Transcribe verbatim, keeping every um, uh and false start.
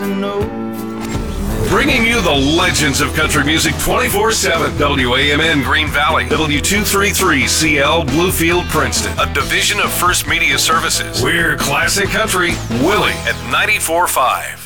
and knows me. Bringing you the legends of country music twenty-four seven. W A M N Green Valley, W two thirty-three C L Bluefield, Princeton, a division of First Media Services. We're classic country, Willie at ninety-four point five.